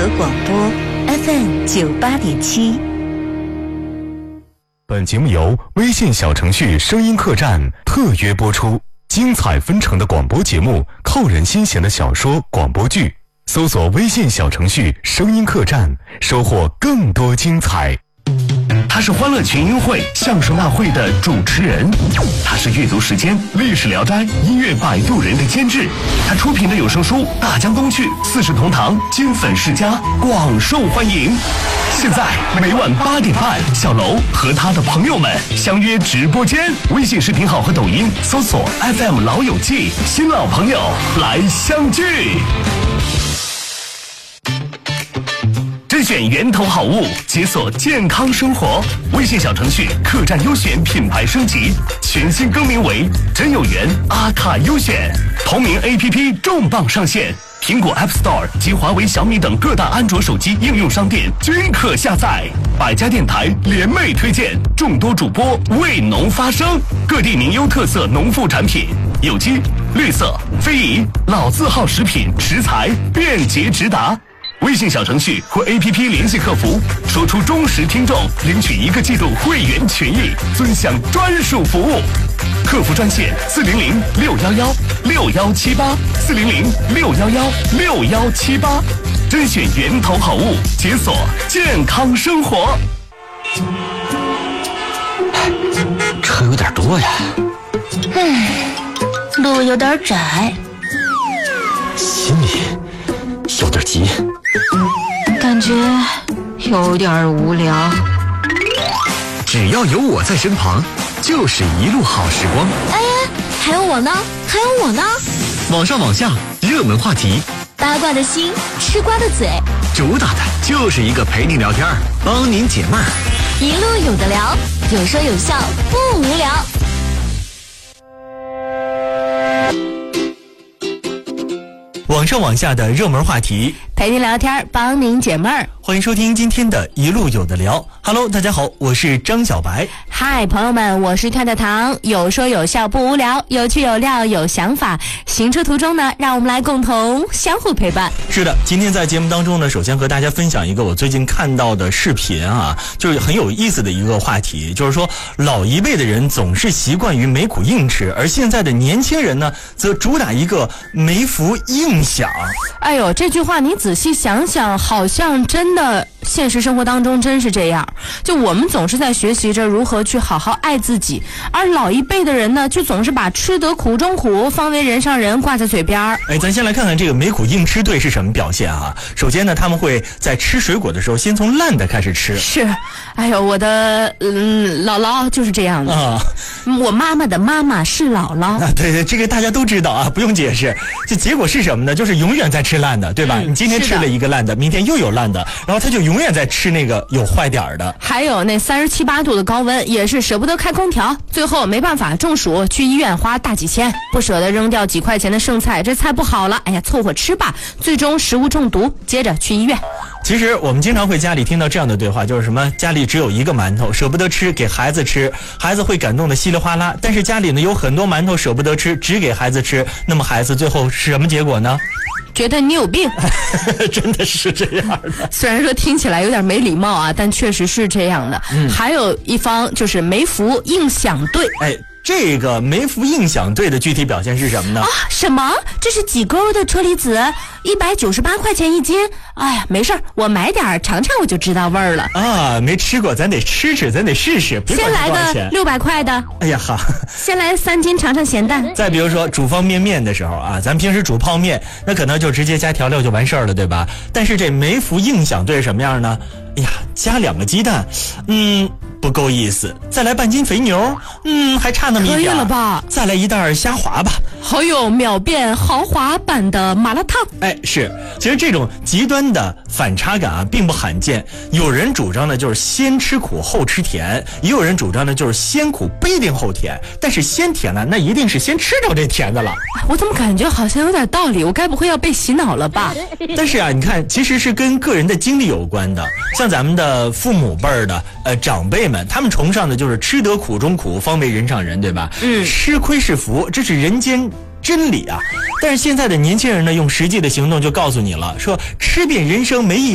合广播 FM 98.7。 本节目由微信小程序声音客栈特约播出，精彩纷呈的广播节目，扣人心弦的小说广播剧，搜索微信小程序声音客栈，收获更多精彩。 他是欢乐群英会相声大会的主持人，他是阅读时间历史聊斋音乐摆渡人的监制，他出品的有声书大江东去四世同堂金粉世家广受欢迎。现在每晚8点半，小楼和他的朋友们相约直播间，微信视频号和抖音搜索 FM 老友记，新老朋友来相聚。甄选源头好物，解锁健康生活。微信小程序客栈优选品牌升级，全新更名为真有缘阿卡优选。同名 APP 重磅上线，苹果 App Store 及华为、小米等各大安卓手机应用商店均可下载。百家电台联袂推荐，众多主播为农发声，各地名优特色农副产品，有机、绿色、非遗、老字号食品食材便捷直达。微信小程序或 APP 联系客服，说出忠实听众，领取1个季度会员权益，尊享专属服务。客服专线400-611-6178，400-611-6178，甄选源头好物，解锁健康生活。 车有点多呀， 路有点窄， 心里有点急， 感觉有点无聊。 只要有我在身旁，就是一路好时光。 哎呀，还有我呢，还有我呢！ 网上网下，热门话题， 八卦的心，吃瓜的嘴， 主打的就是一个陪你聊天，帮您解闷儿， 一路有的聊，有说有笑，不无聊。 网上网下的热门话题， 陪您聊天，帮您解闷儿。 欢迎收听今天的一路有的聊。Hello， 大家好，我是张小白。 嗨，朋友们，我是跳跳糖，有说有笑不无聊，有趣有料有想法。行车途中呢，让我们来共同相互陪伴。 是的，今天在节目当中呢，首先和大家分享一个我最近看到的视频啊，就是很有意思的一个话题，就是说老一辈的人总是习惯于没苦硬吃，而现在的年轻人呢，则主打一个没福硬享。 哎呦，这句话你仔细想想，好像真的现实生活当中真是这样。就我们总是在学习着如何去好好爱自己，而老一辈的人呢，就总是把吃得苦中苦，方为人上人挂在嘴边儿。 咱先来看看这个没苦硬吃队是什么表现啊？首先呢，他们会在吃水果的时候，先从烂的开始吃。 是，哎呦，我的姥姥就是这样的啊。 我妈妈的妈妈是姥姥啊，对，这个大家都知道啊，不用解释。这结果是什么呢？就是永远在吃烂的，对吧？你今天吃了一个烂的，明天又有烂的，然后他就永远在吃那个有坏点儿的。 还有那37、8度的高温，也是舍不得开空调，最后没办法中暑，去医院花大几千，不舍得扔掉几块钱的剩菜，这菜不好了，哎呀，凑合吃吧，最终食物中毒，接着去医院。 其实我们经常会家里听到这样的对话，就是什么家里只有一个馒头，舍不得吃给孩子吃，孩子会感动的稀里哗啦，但是家里呢有很多馒头舍不得吃，只给孩子吃，那么孩子最后是什么结果呢？ 觉得你有病。 真的是这样的。 虽然说听起来有点没礼貌啊，但确实是这样的。还有一方就是没福硬享队。 这个没福硬享队的具体表现是什么呢？ 什么？这是几勾的车厘子，198块钱一斤。哎呀，没事儿，我买点尝尝，我就知道味儿了。 啊，没吃过，咱得吃吃，咱得试试。别管先来个600块的。 哎呀哈。 先来3斤尝尝咸淡。 再比如说煮方便面的时候啊，咱平时煮泡面，那可能就直接加调料就完事儿了，对吧？但是这没福硬享队是什么样呢？哎呀，加2个鸡蛋，不够意思。再来半斤肥牛，还差那么一点。 可以了吧？ 再来一袋虾滑吧。 还有秒变豪华版的麻辣烫。 是，其实这种极端的反差感啊，并不罕见。有人主张呢，就是先吃苦后吃甜；也有人主张呢，就是先苦不一定后甜，但是先甜呢，那一定是先吃着这甜的了。 我怎么感觉好像有点道理？我该不会要被洗脑了吧？ 但是啊，你看，其实是跟个人的经历有关的。像咱们的父母辈儿的长辈们，他们崇尚的就是吃得苦中苦，方为人上人，对吧？吃亏是福，这是人间真理啊。但是现在的年轻人呢，用实际的行动就告诉你了，说吃遍人生没意